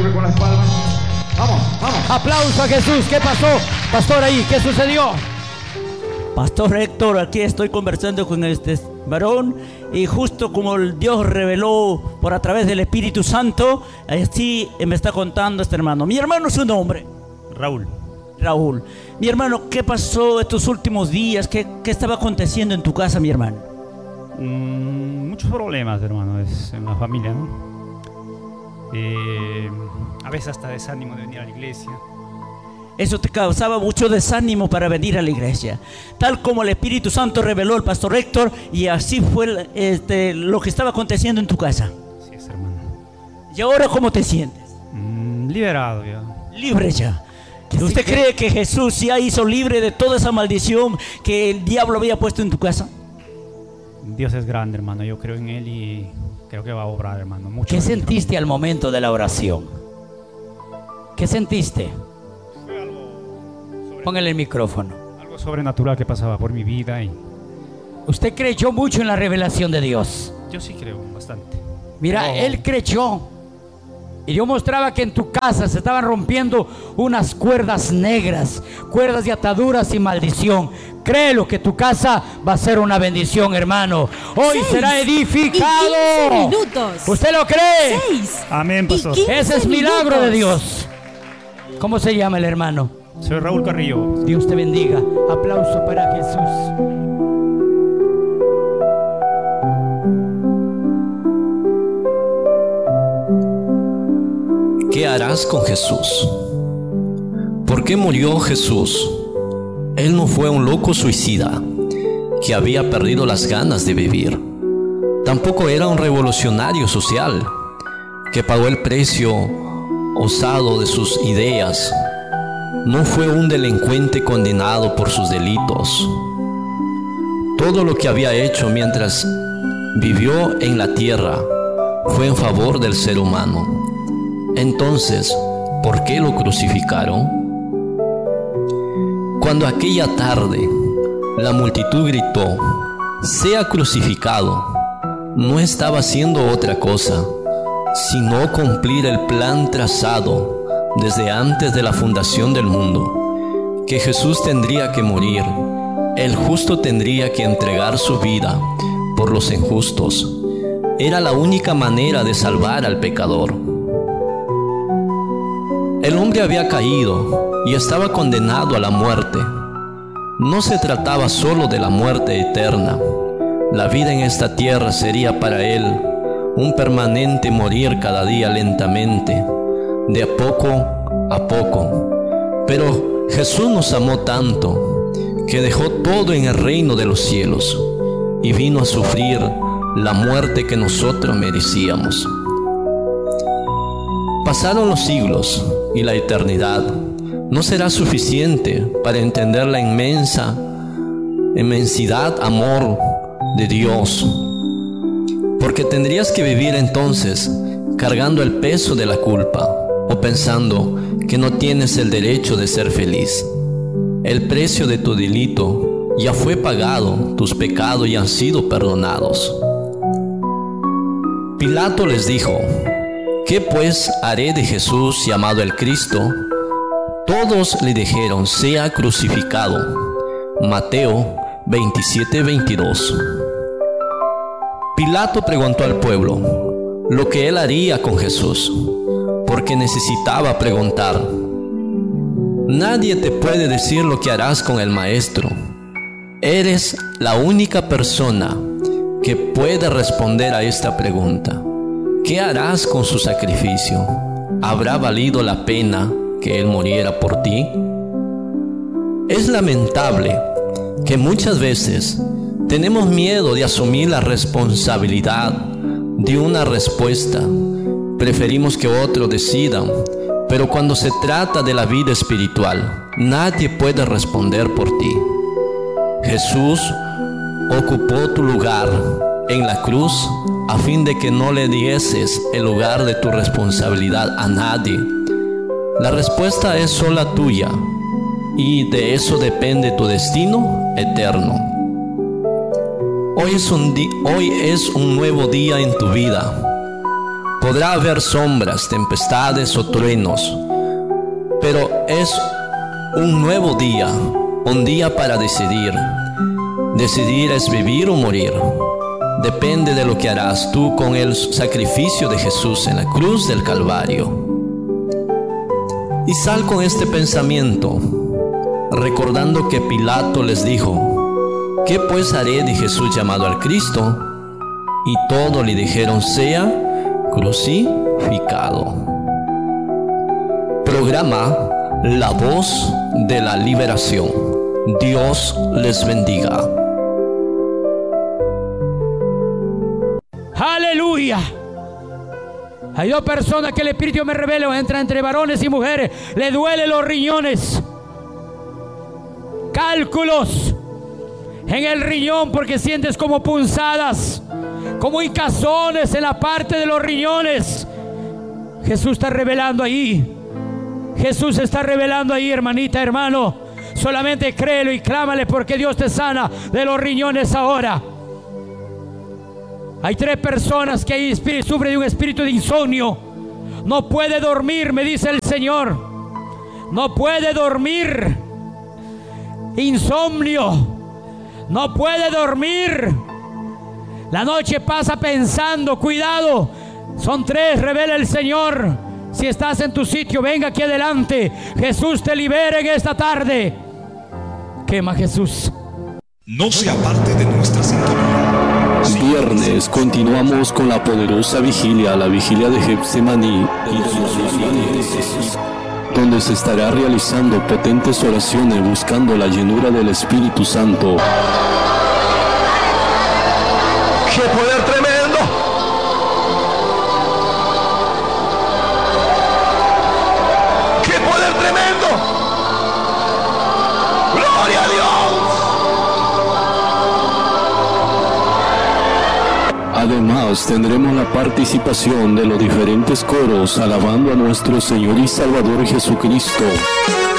siempre con las palmas. Vamos, vamos. Aplauso a Jesús. ¿Qué pasó, pastor, ahí? ¿Qué sucedió? Pastor Héctor, aquí estoy conversando con este varón y justo como el Dios reveló por a través del Espíritu Santo, así me está contando este hermano. Mi hermano, su nombre. Raúl. Raúl. Mi hermano, ¿qué pasó estos últimos días? ¿Qué estaba aconteciendo en tu casa, mi hermano? Muchos problemas, hermano, en la familia, ¿no? A veces hasta desánimo de venir a la iglesia. Eso te causaba mucho desánimo para venir a la iglesia, tal como el Espíritu Santo reveló al pastor Héctor, y así fue lo que estaba aconteciendo en tu casa. Así es, hermano. ¿Y ahora cómo te sientes? Liberado ya. Libre ya. ¿Usted cree que Jesús ya hizo libre de toda esa maldición que el diablo había puesto en tu casa? Dios es grande, hermano. Yo creo en Él y creo que va a obrar, hermano. Mucho. ¿Qué sentiste al momento de la oración? ¿Qué sentiste? Póngale el micrófono. Algo sobrenatural que pasaba por mi vida y Usted creyó mucho en la revelación de Dios. yo sí creo bastante. Mira, él creyó. Y Dios mostraba que en tu casa se estaban rompiendo unas cuerdas negras, cuerdas de ataduras y maldición. Créelo que tu casa va a ser una bendición, hermano. Hoy será edificado. 15 minutos. ¿Usted lo cree? 6. Amén, pastor. Ese es milagro de Dios. ¿Cómo se llama el hermano? Soy Raúl Carrillo. Dios te bendiga. Aplauso para Jesús. ¿Qué harás con Jesús? ¿Por qué murió Jesús? Él no fue un loco suicida que había perdido las ganas de vivir. Tampoco era un revolucionario social que pagó el precio osado de sus ideas. No fue un delincuente condenado por sus delitos. Todo lo que había hecho mientras vivió en la tierra fue en favor del ser humano. Entonces, ¿por qué lo crucificaron? Cuando aquella tarde la multitud gritó, «Sea crucificado», no estaba haciendo otra cosa, sino cumplir el plan trazado desde antes de la fundación del mundo, que Jesús tendría que morir, el justo tendría que entregar su vida por los injustos. Era la única manera de salvar al pecador. El hombre había caído y estaba condenado a la muerte. No se trataba solo de la muerte eterna. La vida en esta tierra sería para él un permanente morir cada día lentamente, de a poco. Pero Jesús nos amó tanto que dejó todo en el reino de los cielos y vino a sufrir la muerte que nosotros merecíamos. Pasaron los siglos y la eternidad no será suficiente para entender la inmensidad, amor de Dios, porque tendrías que vivir entonces cargando el peso de la culpa o pensando que no tienes el derecho de ser feliz. El precio de tu delito ya fue pagado, tus pecados ya han sido perdonados. Pilato les dijo, ¿qué pues haré de Jesús llamado el Cristo? Todos le dijeron, sea crucificado. Mateo 27:22. Pilato preguntó al pueblo lo que él haría con Jesús, porque necesitaba preguntar. Nadie te puede decir lo que harás con el Maestro. Eres la única persona que puede responder a esta pregunta. ¿Qué harás con su sacrificio? ¿Habrá valido la pena que Él muriera por ti? Es lamentable que muchas veces tenemos miedo de asumir la responsabilidad de una respuesta. Preferimos que otros decidan, pero cuando se trata de la vida espiritual, nadie puede responder por ti. Jesús ocupó tu lugar en la cruz a fin de que no le dieses el lugar de tu responsabilidad a nadie. La respuesta es sola tuya y de eso depende tu destino eterno. Hoy es un nuevo día en tu vida. Podrá haber sombras, tempestades o truenos, pero es un nuevo día, un día para decidir. Decidir es vivir o morir. Depende de lo que harás tú con el sacrificio de Jesús en la cruz del Calvario. Y sal con este pensamiento, recordando que Pilato les dijo: ¿qué pues haré de Jesús llamado al Cristo? Y todos le dijeron: sea crucificado. Programa La Voz de la Liberación. Dios les bendiga. Aleluya. Hay dos personas que el Espíritu me revela, entra entre varones y mujeres. Le duelen los riñones, cálculos en el riñón, porque sientes como punzadas, como hincazones en la parte de los riñones. Jesús está revelando ahí. Jesús está revelando ahí, hermanita, hermano. Solamente créelo y clámale, porque Dios te sana de los riñones ahora. Hay 3 personas que ahí sufren de un espíritu de insomnio. No puede dormir, me dice el Señor. No puede dormir. Insomnio. No puede dormir. La noche pasa pensando. Cuidado. Son 3, revela el Señor. Si estás en tu sitio, venga aquí adelante. Jesús te libere en esta tarde. Quema Jesús. No se aparte de nuestra sintonía. Viernes continuamos con la poderosa vigilia, la vigilia de Getsemaní, donde se estará realizando potentes oraciones buscando la llenura del Espíritu Santo. ¡Qué poder tremendo! ¡Qué poder tremendo! ¡Gloria a Dios! Además, tendremos la participación de los diferentes coros alabando a nuestro Señor y Salvador Jesucristo.